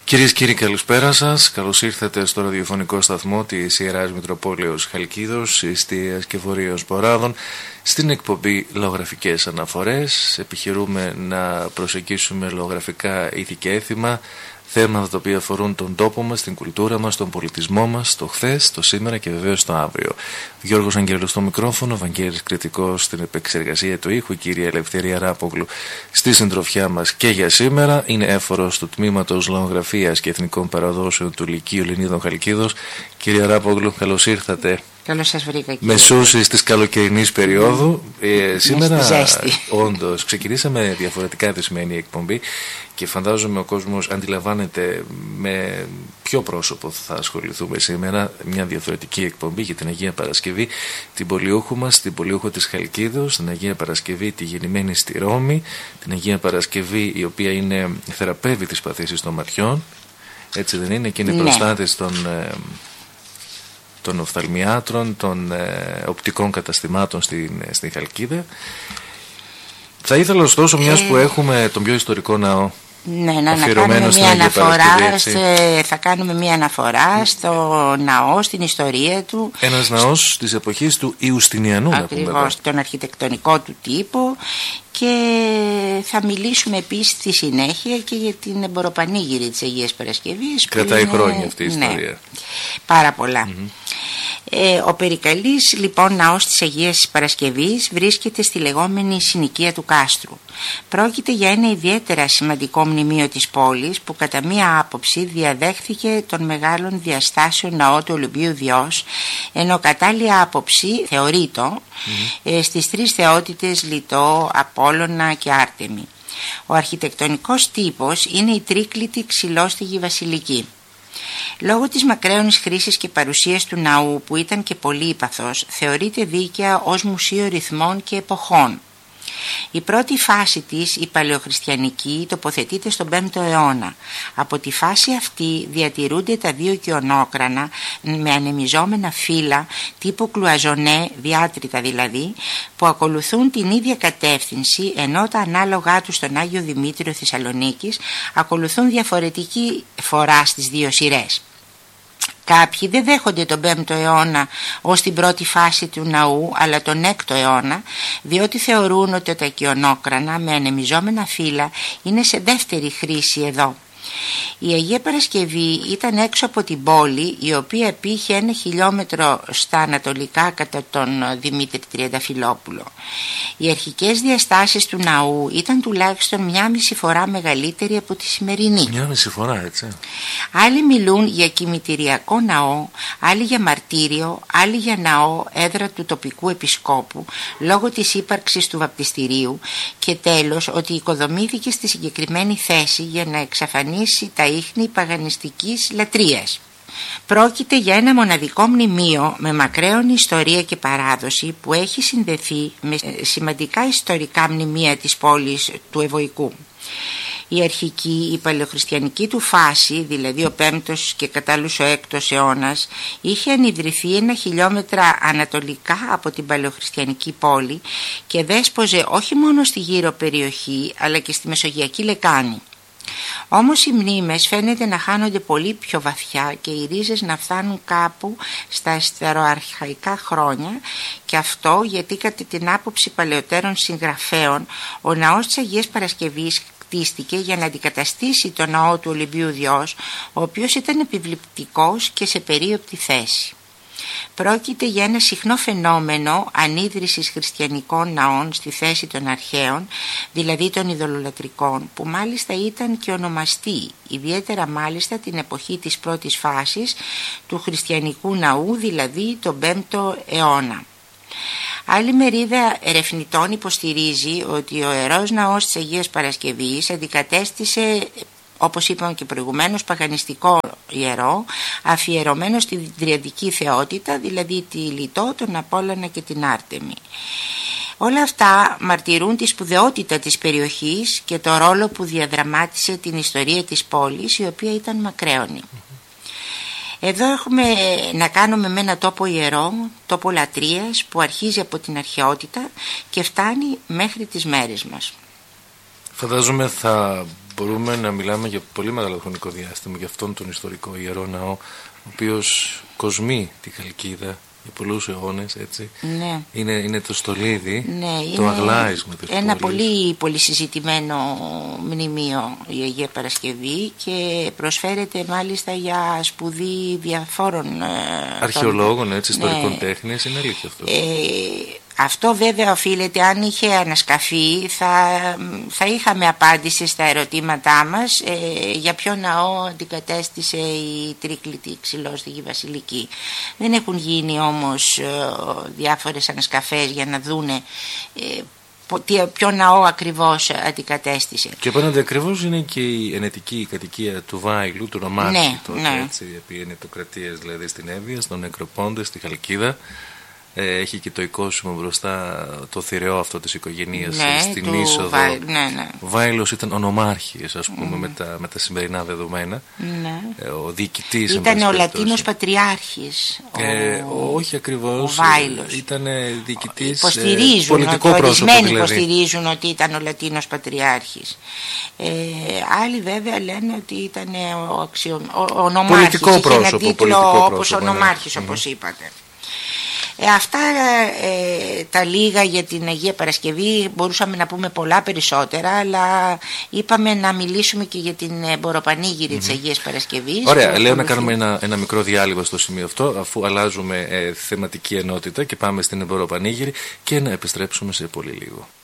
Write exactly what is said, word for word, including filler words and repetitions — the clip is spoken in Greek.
Κυρίες και κύριοι, καλησπέρα σας. Καλώς ήρθατε στο ραδιοφωνικό σταθμό της Ιεράς Μητροπόλεως Χαλκίδος, Ιστίας και Βορείος Ποράδων, στην εκπομπή Λογογραφικές Αναφορές. Επιχειρούμε να προσεγγίσουμε λογογραφικά ήθη και έθιμα, θέματα τα οποία αφορούν τον τόπο μας, την κουλτούρα μας, τον πολιτισμό μας, το χθες, το σήμερα και βεβαίως το αύριο. Γιώργος Αγγέλος στο μικρόφωνο, Βαγγέλης Κρητικός στην επεξεργασία του ήχου, η κυρία Ελευθερία Ράπογλου στη συντροφιά μας και για σήμερα. Είναι έφορος του τμήματος Λογογραφίας και Εθνικών Παραδόσεων του Λυκείου Ελληνίδων Χαλκίδος. Κυρία Ράπογλου, καλώς ήρθατε. Καλώς σας βρήκα, κύριε. Μεσούσεις της καλοκαιρινής περίοδου. Ε, σήμερα, όντως, ξεκινήσαμε διαφορετικά τη σημερινή εκπομπή και φαντάζομαι ο κόσμος αντιλαμβάνεται με ποιο πρόσωπο θα ασχοληθούμε σήμερα. Μια διαφορετική εκπομπή για την Αγία Παρασκευή, την πολιούχο μας, την πολιούχο της Χαλκίδος, την Αγία Παρασκευή τη γεννημένη στη Ρώμη, την Αγία Παρασκευή η οποία είναι θεραπεύει τις παθήσεις των ματιών, έτσι δεν είναι, και είναι ναι. προστάτης των... Ε, των οφθαλμιάτρων, των ε, οπτικών καταστημάτων στην, στην Χαλκίδα. Θα ήθελα ωστόσο, μιας ε... που έχουμε τον πιο ιστορικό ναό, ναι, να, να κάνουμε μια αναφορά, σε, θα κάνουμε μια αναφορά στο ναό, στην ιστορία του. Ένας ναός της εποχής του Ιουστινιανού. Ακριβώς, τον αρχιτεκτονικό του τύπο, και θα μιλήσουμε επίσης στη συνέχεια και για την εμποροπανήγυρη της Αγίας Παρασκευής. Κρατάει είναι... χρόνια αυτή η ναι, ιστορία. Πάρα πολλά. Mm-hmm. Ε, ο Περικαλής λοιπόν ναός της Αγίας Παρασκευής βρίσκεται στη λεγόμενη συνοικία του Κάστρου. Πρόκειται για ένα ιδιαίτερα σημαντικό μνημείο της πόλης που κατά μία άποψη διαδέχθηκε τον μεγάλων διαστάσεων ναό του Ολυμπίου Διός, ενώ κατά άλλη άποψη θεωρείτο mm-hmm. ε, στις τρεις θεότητες Λιτό, Απόλλωνα και Άρτεμη. Ο αρχιτεκτονικός τύπος είναι η τρίκλητη ξυλόστιγη βασιλική. Λόγω της μακραίωνης χρήσης και παρουσίας του ναού, που ήταν και πολύ ύπαθος, θεωρείται δίκαια ως μουσείο ρυθμών και εποχών. Η πρώτη φάση της, η παλαιοχριστιανική, τοποθετείται στον πέμπτο αιώνα. Από τη φάση αυτή διατηρούνται τα δύο κοιονόκρανα με ανεμιζόμενα φύλλα τύπου κλουαζονέ, διάτρητα δηλαδή, που ακολουθούν την ίδια κατεύθυνση, ενώ τα ανάλογά τους στον Άγιο Δημήτριο Θεσσαλονίκης ακολουθούν διαφορετική φορά στις δύο σειρές. Κάποιοι δεν δέχονται τον πέμπτο αιώνα ως την πρώτη φάση του ναού, αλλά τον έκτο αιώνα, διότι θεωρούν ότι τα κοιονόκρανα με ανεμιζόμενα φύλλα είναι σε δεύτερη χρήση εδώ. Η Αγία Παρασκευή ήταν έξω από την πόλη, η οποία επήχε ένα χιλιόμετρο στα ανατολικά κατά τον Δημήτρη Τριανταφυλόπουλο. Οι αρχικές διαστάσεις του ναού ήταν τουλάχιστον μια μισή φορά μεγαλύτερη από τη σημερινή. Μια μισή φορά, έτσι. Άλλοι μιλούν για κημητηριακό ναό, άλλοι για μαρτύριο, άλλοι για ναό έδρα του τοπικού επισκόπου λόγω της ύπαρξης του βαπτιστηρίου, και τέλος ότι οικοδομήθηκε στη συγκεκριμένη θέση για να εξαφανίσει τα ίχνη παγανιστικής λατρείας. Πρόκειται για ένα μοναδικό μνημείο με μακραίωνη ιστορία και παράδοση που έχει συνδεθεί με σημαντικά ιστορικά μνημεία της πόλης του Ευωικού. Η αρχική, η παλαιοχριστιανική του φάση, δηλαδή ο πέμπτος και κατ' άλλους ο έκτος αιώνας, είχε ανιδρυθεί ένα χιλιόμετρα ανατολικά από την παλαιοχριστιανική πόλη και δέσποζε όχι μόνο στη γύρω περιοχή αλλά και στη Μεσογειακή Λεκάνη. Όμως οι μνήμες φαίνεται να χάνονται πολύ πιο βαθιά και οι ρίζες να φτάνουν κάπου στα αστεροαρχαϊκά χρόνια, και αυτό γιατί κατά την άποψη παλαιότερων συγγραφέων ο ναός της Αγίας Παρασκευής χτίστηκε για να αντικαταστήσει το ναό του Ολυμπίου Διός, ο οποίος ήταν επιβλεπτικός και σε περίοπτη θέση. Πρόκειται για ένα συχνό φαινόμενο ανίδρυσης χριστιανικών ναών στη θέση των αρχαίων, δηλαδή των ειδωλολατρικών, που μάλιστα ήταν και ονομαστή, ιδιαίτερα μάλιστα την εποχή της πρώτης φάσης του χριστιανικού ναού, δηλαδή τον πέμπτο αιώνα. Άλλη μερίδα ερευνητών υποστηρίζει ότι ο Ιερός Ναός της Αγίας Παρασκευής αντικατέστησε, όπως είπαμε και προηγουμένως, παγανιστικό ιερό αφιερωμένο στην τριαντική θεότητα, δηλαδή τη Λιτό, τον Απόλλωνα και την Άρτεμη. Όλα αυτά μαρτυρούν τη σπουδαιότητα της περιοχής και το ρόλο που διαδραμάτισε την ιστορία της πόλης, η οποία ήταν μακραίωνη. Εδώ έχουμε να κάνουμε με ένα τόπο ιερό, τόπο λατρείας που αρχίζει από την αρχαιότητα και φτάνει μέχρι τις μέρες μας. Φαντάζομαι θα μπορούμε να μιλάμε για πολύ μεγάλο χρονικό διάστημα για αυτόν τον ιστορικό ιερό ναό, ο οποίος κοσμεί τη Χαλκίδα για πολλούς αιώνες, έτσι. Ναι. Είναι, είναι το στολίδι, ναι, το αγλάισμα της ένα πόλης. πολύ, πολύ συζητημένο μνημείο η Αγία Παρασκευή και προσφέρεται μάλιστα για σπουδή διαφόρων αρχαιολόγων, έτσι, ιστορικών ναι. τέχνης, είναι αλήθεια αυτό. Ε, αυτό βέβαια οφείλεται, αν είχε ανασκαφεί θα, θα είχαμε απάντηση στα ερωτήματά μας ε, για ποιο ναό αντικατέστησε η Τρίκλητη Ξυλόστιχη Βασιλική. Δεν έχουν γίνει όμως ε, διάφορες ανασκαφές για να δούνε ε, ποιο ναό ακριβώς αντικατέστησε. Και απέναντι ακριβώς είναι και η ενετική κατοικία του Βάιλου, του Ρωμάρχη, ναι, τότε, ναι. έτσι, επί ενετοκρατίας δηλαδή στην Εύβοια, στον Νεκροπόντες, στη Χαλκίδα. Έχει και το εικόσιμο μπροστά, το θηρεό αυτό της οικογένειας, ναι, στην είσοδο. Βάι, ναι, ναι. Ο Βάιλος ήταν ονομάρχης, ας πούμε, mm. με, τα, με τα σημερινά δεδομένα. Ναι. Ο διοικητής. Ήταν ο Λατίνος Πατριάρχης. Ε, ο... όχι ακριβώς. Ο Βάιλος. Ήταν διοικητής, υποστηρίζουν, πολιτικό ότι, πρόσωπο ορισμένοι δηλαδή. υποστηρίζουν ότι ήταν ο Λατίνος Πατριάρχης. Ε, άλλοι βέβαια λένε ότι ήταν ο, αξιο... ο, ο νομάρχης. Πολιτικό πρόσωπο. Είχε ένα τίτλο όπως ο ναι. νομάρχης, όπως mm. είπατε. Ε, αυτά ε, τα λίγα για την Αγία Παρασκευή. Μπορούσαμε να πούμε πολλά περισσότερα, αλλά είπαμε να μιλήσουμε και για την εμποροπανήγυρη mm-hmm. της Αγίας Παρασκευής. Ωραία, λέω να κάνουμε ένα, ένα μικρό διάλειμμα στο σημείο αυτό, αφού αλλάζουμε ε, θεματική ενότητα και πάμε στην εμποροπανήγυρη, και να επιστρέψουμε σε πολύ λίγο.